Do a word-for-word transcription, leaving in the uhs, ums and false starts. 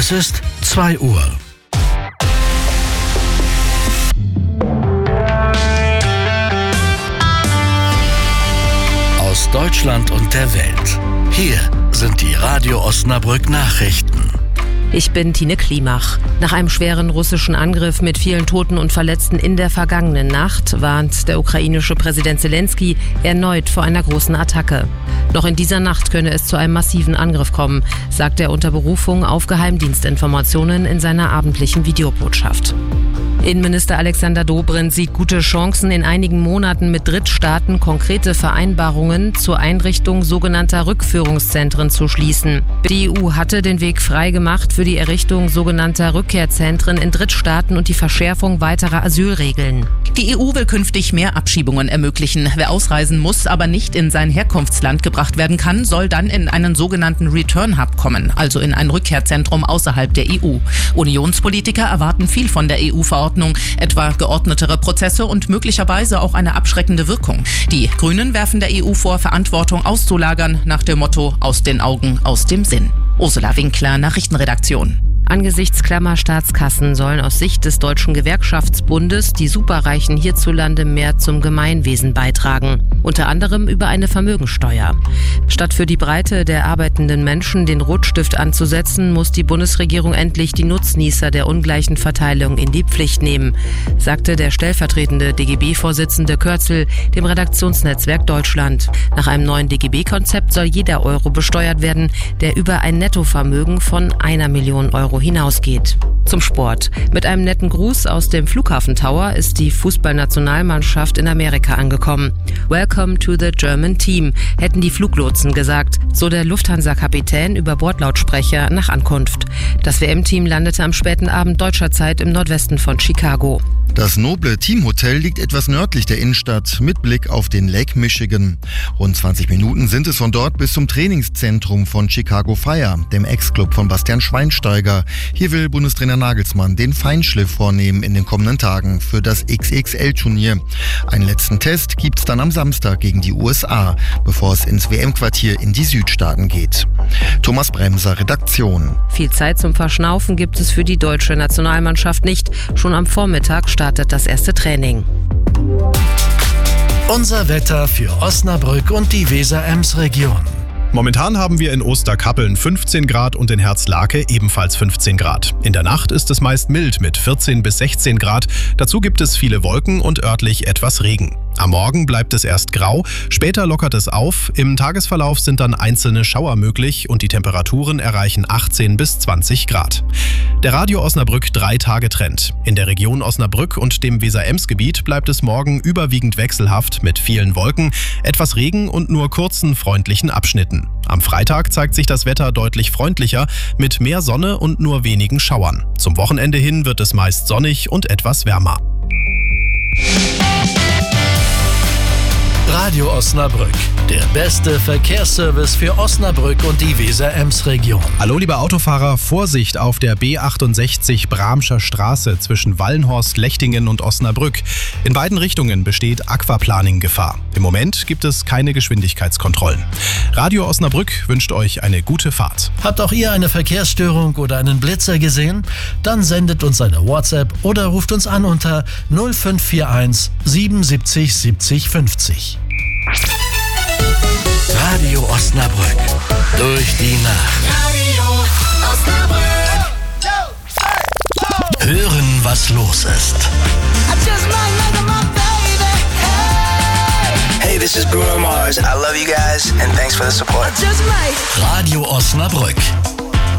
Es ist zwei Uhr. Aus Deutschland und der Welt. Hier sind die Radio Osnabrück Nachrichten. Ich bin Tine Klimach. Nach einem schweren russischen Angriff mit vielen Toten und Verletzten in der vergangenen Nacht warnt der ukrainische Präsident Zelensky erneut vor einer großen Attacke. Noch in dieser Nacht könne es zu einem massiven Angriff kommen, sagt er unter Berufung auf Geheimdienstinformationen in seiner abendlichen Videobotschaft. Innenminister Alexander Dobrindt sieht gute Chancen, in einigen Monaten mit Drittstaaten konkrete Vereinbarungen zur Einrichtung sogenannter Rückführungszentren zu schließen. Die E U hatte den Weg frei gemacht für die Errichtung sogenannter Rückkehrzentren in Drittstaaten und die Verschärfung weiterer Asylregeln. Die E U will künftig mehr Abschiebungen ermöglichen. Wer ausreisen muss, aber nicht in sein Herkunftsland gebracht werden kann, soll dann in einen sogenannten Return Hub kommen, also in ein Rückkehrzentrum außerhalb der E U. Unionspolitiker erwarten viel von der E U-Verordnung, etwa geordnetere Prozesse und möglicherweise auch eine abschreckende Wirkung. Die Grünen werfen der E U vor, Verantwortung auszulagern, nach dem Motto: aus den Augen, aus dem Sinn. Ursula Winkler, Nachrichtenredaktion. Angesichts klammer Staatskassen sollen aus Sicht des Deutschen Gewerkschaftsbundes die Superreichen hierzulande mehr zum Gemeinwesen beitragen. Unter anderem über eine Vermögensteuer. Statt für die Breite der arbeitenden Menschen den Rotstift anzusetzen, muss die Bundesregierung endlich die Nutznießer der ungleichen Verteilung in die Pflicht nehmen, sagte der stellvertretende D G B-Vorsitzende Kürzel dem Redaktionsnetzwerk Deutschland. Nach einem neuen D G B-Konzept soll jeder Euro besteuert werden, der über ein Nettovermögen von einer Million Euro hinausgeht. Zum Sport. Mit einem netten Gruß aus dem Flughafen Tower ist die Fußballnationalmannschaft in Amerika angekommen. Welcome to the German Team, hätten die Fluglotsen gesagt, so der Lufthansa-Kapitän über Bordlautsprecher nach Ankunft. Das W M-Team landete am späten Abend deutscher Zeit im Nordwesten von Chicago. Das noble Teamhotel liegt etwas nördlich der Innenstadt mit Blick auf den Lake Michigan. Rund zwanzig Minuten sind es von dort bis zum Trainingszentrum von Chicago Fire, dem Ex-Club von Bastian Schweinsteiger. Hier will Bundestrainer Nagelsmann den Feinschliff vornehmen in den kommenden Tagen für das X X L-Turnier. Einen letzten Test gibt's dann am Samstag gegen die U S A, bevor es ins W M-Quartier in die Südstaaten geht. Thomas Bremser, Redaktion. Viel Zeit zum Verschnaufen gibt es für die deutsche Nationalmannschaft nicht. Schon am Vormittag startet das erste Training. Unser Wetter für Osnabrück und die Weser-Ems-Region. Momentan haben wir in Osterkappeln fünfzehn Grad und in Herzlake ebenfalls fünfzehn Grad. In der Nacht ist es meist mild mit vierzehn bis sechzehn Grad. Dazu gibt es viele Wolken und örtlich etwas Regen. Am Morgen bleibt es erst grau, später lockert es auf. Im Tagesverlauf sind dann einzelne Schauer möglich und die Temperaturen erreichen achtzehn bis zwanzig Grad. Der Radio Osnabrück drei Tage Trend. In der Region Osnabrück und dem Weser-Ems-Gebiet bleibt es morgen überwiegend wechselhaft mit vielen Wolken, etwas Regen und nur kurzen freundlichen Abschnitten. Am Freitag zeigt sich das Wetter deutlich freundlicher mit mehr Sonne und nur wenigen Schauern. Zum Wochenende hin wird es meist sonnig und etwas wärmer. Radio Osnabrück, der beste Verkehrsservice für Osnabrück und die Weser-Ems-Region. Hallo liebe Autofahrer, Vorsicht auf der B achtundsechzig Bramscher Straße zwischen Wallenhorst, Lechtingen und Osnabrück. In beiden Richtungen besteht Aquaplaning-Gefahr. Im Moment gibt es keine Geschwindigkeitskontrollen. Radio Osnabrück wünscht euch eine gute Fahrt. Habt auch ihr eine Verkehrsstörung oder einen Blitzer gesehen? Dann sendet uns eine WhatsApp oder ruft uns an unter null fünf vier eins siebenundsiebzig siebzig fünfzig. Radio Osnabrück. Durch die Nacht. Radio Osnabrück. Hören, was los ist. Hey, this is Bruno Mars. I love you guys and thanks for the support. Radio Osnabrück.